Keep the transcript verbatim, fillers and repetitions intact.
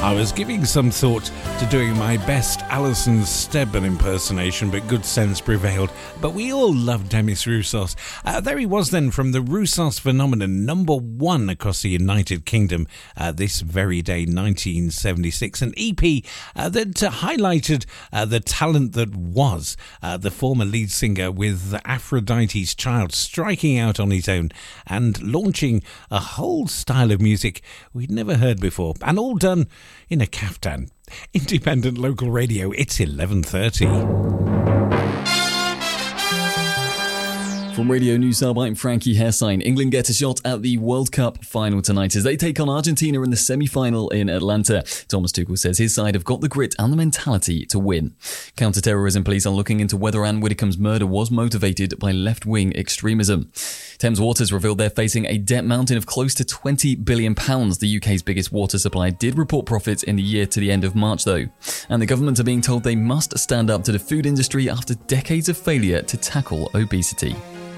I was giving some thought to doing my best Alison Steadman impersonation, but good sense prevailed. But we all love Demis Roussos. Uh, there he was then, from the Roussos phenomenon, number one across the United Kingdom uh, this very day, nineteen seventy-six. An E P uh, that uh, highlighted uh, the talent that was uh, the former lead singer with Aphrodite's Child, striking out on his own and launching a whole style of music we'd never heard before, and all done in a kaftan. Independent local radio, it's eleven thirty. From Radio News Hub, I'm Frankie Hairsign. England get a shot at the World Cup final tonight as they take on Argentina in the semi-final in Atlanta. Thomas Tuchel says his side have got the grit and the mentality to win. Counter-terrorism police are looking into whether Anne Widdecombe's murder was motivated by left-wing extremism. Thames Waters revealed they're facing a debt mountain of close to twenty billion pounds. The U K's biggest water supplier did report profits in the year to the end of March, though. And the government are being told they must stand up to the food industry after decades of failure to tackle obesity.